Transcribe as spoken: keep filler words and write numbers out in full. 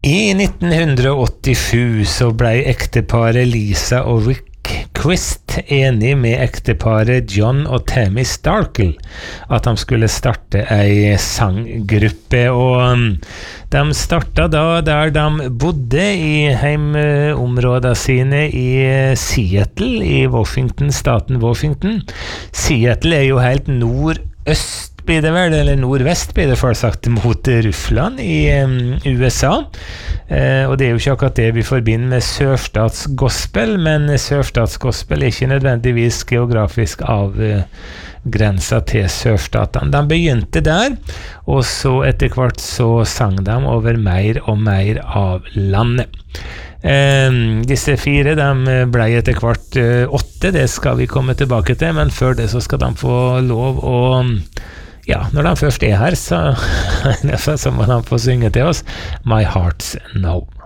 I nitten åttisju så ble ekteparet Lisa og Rick Quist enig med ekteparet John og Tammy Starkle at de skulle starte ei sanggruppe, og de startet da der de bodde i heimområdene sine i Seattle i Washington, staten Washington. Seattle er jo helt nordøst blir det vel, eller nordvest blir det for sagt, mot Russland i um, U S A. Eh, og det er jo ikke akkurat det vi forbinder med sørstatsgospel, men sørstatsgospel er ikke nødvendigvis geografisk avgrenset til sørstatene. De begynte der, og så etter hvert så sang de over mer og mer av landet. Um, disse fire de ble etter hvert uh, åtte, det skal vi komme tilbake til, men før det så skal de få lov å ja, når de først er her så, så må de få synge til oss My Heart's Know.